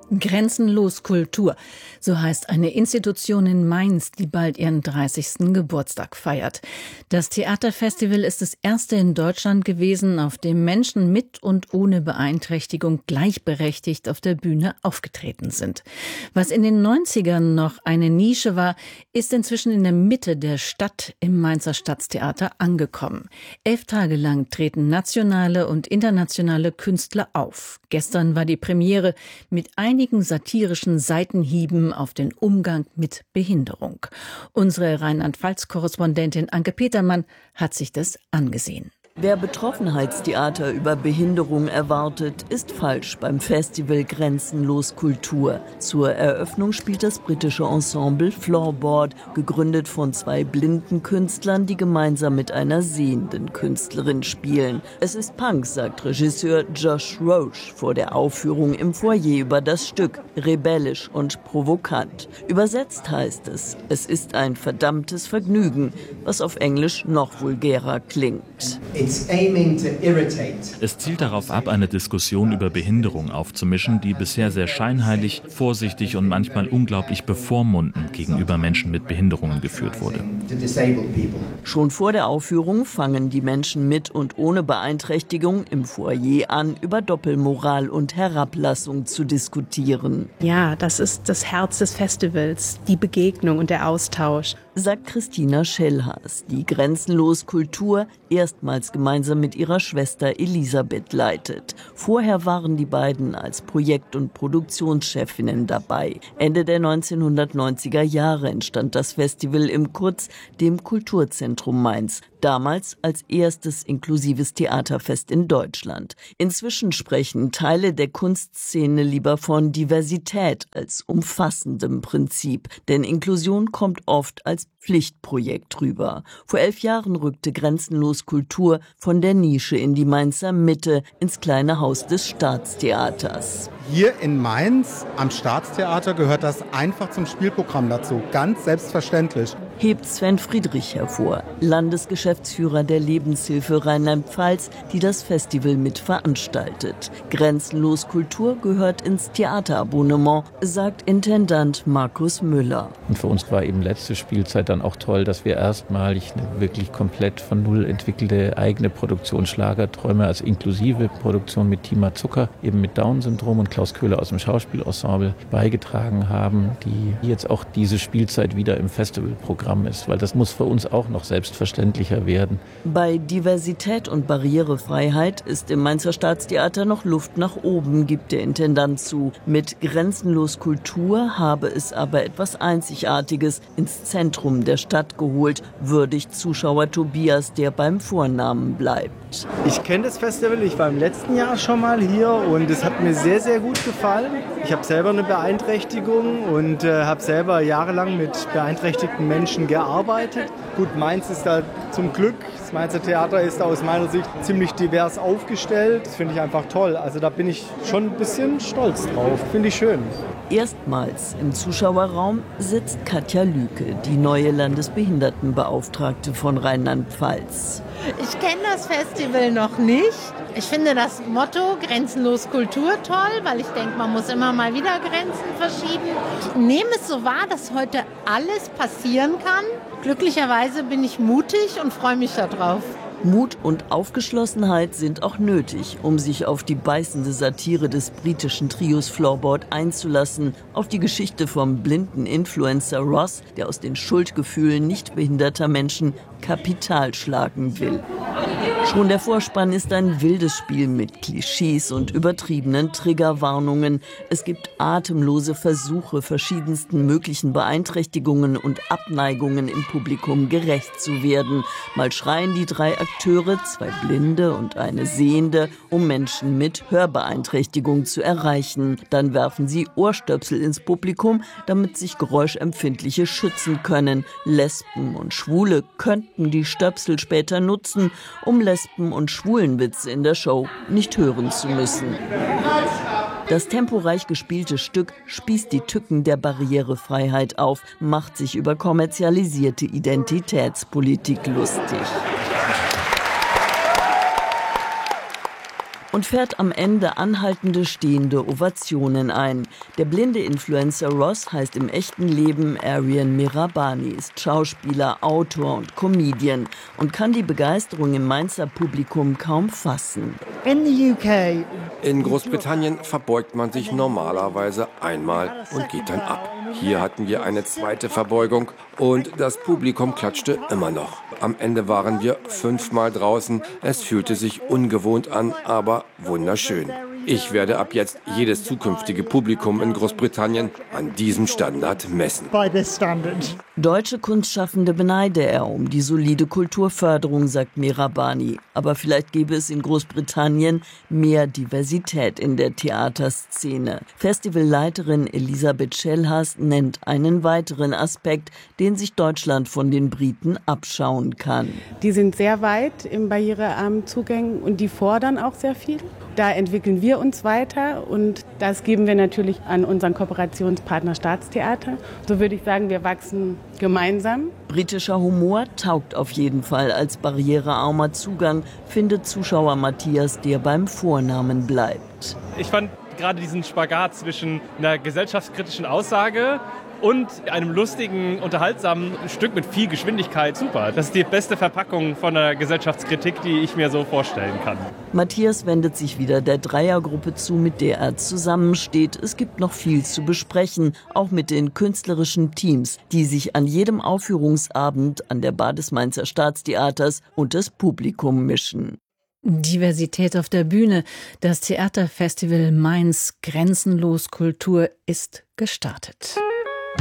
Grenzenlos Kultur, so heißt eine Institution in Mainz, die bald ihren 30. Geburtstag feiert. Das Theaterfestival ist das erste in Deutschland gewesen, auf dem Menschen mit und ohne Beeinträchtigung gleichberechtigt auf der Bühne aufgetreten sind. Was in den 90ern noch eine Nische war, ist inzwischen in der Mitte der Stadt im Mainzer Staatstheater angekommen. 11 Tage lang treten nationale und internationale Künstler auf. Gestern war die Premiere mit einigen satirischen Seitenhieben auf den Umgang mit Behinderung. Unsere Rheinland-Pfalz-Korrespondentin Anke Petermann hat sich das angesehen. Wer Betroffenheitstheater über Behinderung erwartet, ist falsch beim Festival Grenzenlos Kultur. Zur Eröffnung spielt das britische Ensemble Floorboard, gegründet von 2 blinden Künstlern, die gemeinsam mit einer sehenden Künstlerin spielen. Es ist Punk, sagt Regisseur Josh Roche vor der Aufführung im Foyer über das Stück, rebellisch und provokant. Übersetzt heißt es ist ein verdammtes Vergnügen, was auf Englisch noch vulgärer klingt. Es zielt darauf ab, eine Diskussion über Behinderung aufzumischen, die bisher sehr scheinheilig, vorsichtig und manchmal unglaublich bevormundend gegenüber Menschen mit Behinderungen geführt wurde. Schon vor der Aufführung fangen die Menschen mit und ohne Beeinträchtigung im Foyer an, über Doppelmoral und Herablassung zu diskutieren. Ja, das ist das Herz des Festivals, die Begegnung und der Austausch, sagt Christina Schellhaas, die Grenzenlos Kultur erstmals gemeinsam mit ihrer Schwester Elisabeth leitet. Vorher waren die beiden als Projekt- und Produktionschefinnen dabei. Ende der 1990er Jahre entstand das Festival im KUTZ, dem Kulturzentrum Mainz, damals als erstes inklusives Theaterfest in Deutschland. Inzwischen sprechen Teile der Kunstszene lieber von Diversität als umfassendem Prinzip, denn Inklusion kommt oft als Pflichtprojekt rüber. Vor 11 Jahren rückte Grenzenlos Kultur von der Nische in die Mainzer Mitte, ins kleine Haus des Staatstheaters. Hier in Mainz am Staatstheater gehört das einfach zum Spielprogramm dazu, ganz selbstverständlich. Hebt Sven Friedrich hervor, Landesgeschäftsführer der Lebenshilfe Rheinland-Pfalz, die das Festival mit veranstaltet. Grenzenlos Kultur gehört ins Theaterabonnement, sagt Intendant Markus Müller. Und für uns war eben letzte Spielzeit dann auch toll, dass wir erstmalig eine wirklich komplett von Null entwickelte eigene Produktion Schlagerträume als inklusive Produktion mit Tima Zucker, eben mit Down-Syndrom und Klaus Köhler aus dem Schauspielensemble beigetragen haben, die jetzt auch diese Spielzeit wieder im Festivalprogramm ist, weil das muss für uns auch noch selbstverständlicher werden. Bei Diversität und Barrierefreiheit ist im Mainzer Staatstheater noch Luft nach oben, gibt der Intendant zu. Mit Grenzenlos Kultur habe es aber etwas Einzigartiges ins Zentrum der Stadt geholt, würdigt Zuschauer Tobias, der beim Vornamen bleibt. Ich kenne das Festival, ich war im letzten Jahr schon mal hier und es hat mir sehr, sehr gut gefallen. Ich habe selber eine Beeinträchtigung und habe selber jahrelang mit beeinträchtigten Menschen gearbeitet. Gut, Mainz ist da zum Glück, das Mainzer Theater ist da aus meiner Sicht ziemlich divers aufgestellt. Das finde ich einfach toll. Also da bin ich schon ein bisschen stolz drauf. Finde ich schön. Erstmals im Zuschauerraum sitzt Katja Lüke, die neue Landesbehindertenbeauftragte von Rheinland-Pfalz. Ich kenne das Festival noch nicht. Ich finde das Motto Grenzenlos Kultur toll, weil ich denke, man muss immer mal wieder Grenzen verschieben. Ich nehme es so wahr, dass heute alles passieren kann. Glücklicherweise bin ich mutig und freue mich darauf. Mut und Aufgeschlossenheit sind auch nötig, um sich auf die beißende Satire des britischen Trios Floorboard einzulassen, auf die Geschichte vom blinden Influencer Ross, der aus den Schuldgefühlen nicht behinderter Menschen Kapital schlagen will. Schon der Vorspann ist ein wildes Spiel mit Klischees und übertriebenen Triggerwarnungen. Es gibt atemlose Versuche, verschiedensten möglichen Beeinträchtigungen und Abneigungen im Publikum gerecht zu werden. Mal schreien die 3 Akteure, 2 Blinde und eine Sehende, um Menschen mit Hörbeeinträchtigung zu erreichen. Dann werfen sie Ohrstöpsel ins Publikum, damit sich Geräuschempfindliche schützen können. Lesben und Schwule könnten die Stöpsel später nutzen, um Lesben- und Schwulenwitze in der Show nicht hören zu müssen. Das temporeich gespielte Stück spießt die Tücken der Barrierefreiheit auf, macht sich über kommerzialisierte Identitätspolitik lustig. und fährt am Ende anhaltende stehende Ovationen ein. Der blinde Influencer Ross heißt im echten Leben Arian Mirabani, ist Schauspieler, Autor und Comedian und kann die Begeisterung im Mainzer Publikum kaum fassen. In Großbritannien verbeugt man sich normalerweise einmal und geht dann ab. Hier hatten wir eine zweite Verbeugung und das Publikum klatschte immer noch. Am Ende waren wir 5-mal draußen. Es fühlte sich ungewohnt an, aber wunderschön. Ich werde ab jetzt jedes zukünftige Publikum in Großbritannien an diesem Standard messen. Deutsche Kunstschaffende beneide er um die solide Kulturförderung, sagt Mirabani. Aber vielleicht gäbe es in Großbritannien mehr Diversität in der Theaterszene. Festivalleiterin Elisabeth Schellhas nennt einen weiteren Aspekt, den sich Deutschland von den Briten abschauen kann. Die sind sehr weit im barrierearmen Zugängen und die fordern auch sehr viel. Da entwickeln wir uns weiter und das geben wir natürlich an unseren Kooperationspartner Staatstheater. So würde ich sagen, wir wachsen gemeinsam. Britischer Humor taugt auf jeden Fall als barrierearmer Zugang, findet Zuschauer Matthias, der beim Vornamen bleibt. Ich fand gerade diesen Spagat zwischen einer gesellschaftskritischen Aussage und einem lustigen, unterhaltsamen Stück mit viel Geschwindigkeit super. Das ist die beste Verpackung von einer Gesellschaftskritik, die ich mir so vorstellen kann. Matthias wendet sich wieder der Dreiergruppe zu, mit der er zusammensteht. Es gibt noch viel zu besprechen, auch mit den künstlerischen Teams, die sich an jedem Aufführungsabend an der Bar des Mainzer Staatstheaters und das Publikum mischen. Diversität auf der Bühne. Das Theaterfestival Mainz Grenzenlos Kultur ist gestartet.